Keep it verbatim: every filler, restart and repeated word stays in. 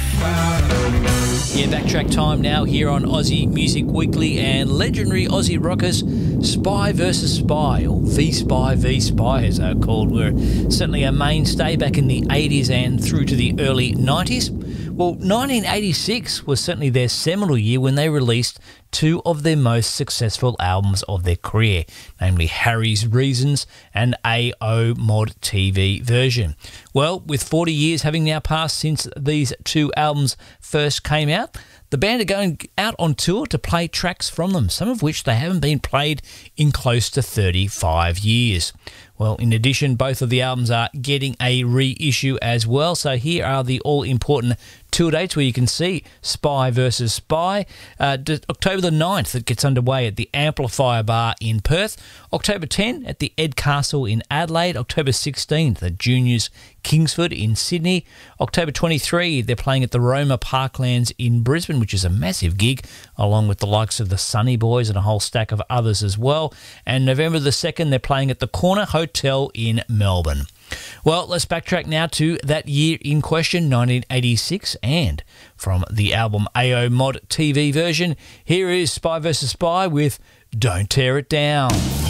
Yeah, backtrack time now here on Aussie Music Weekly, and legendary Aussie rockers Spy versus Spy, or V-Spy V-Spy as they're called, were certainly a mainstay back in the eighties and through to the early nineties. Well, nineteen eighty-six was certainly their seminal year when they released two of their most successful albums of their career, namely Harry's Reasons and A O Mod T V Version. Well, with forty years having now passed since these two albums first came out, the band are going out on tour to play tracks from them, some of which they haven't been played in close to thirty-five years. Well, in addition, both of the albums are getting a reissue as well. So here are the all-important tour dates where you can see Spy versus Spy. Uh, October the ninth, it gets underway at the Amplifier Bar in Perth. October tenth at the Ed Castle in Adelaide. October sixteenth at Juniors Kingsford in Sydney. October twenty-third, they're playing at the Roma Parklands in Brisbane, which is a massive gig, along with the likes of the Sunny Boys and a whole stack of others as well. And November the second, they're playing at the Corner Hotel in Melbourne. Well, let's backtrack now to that year in question, nineteen eighty-six, and from the album A O Mod T V Version, here is Spy versus Spy with Don't Tear It Down.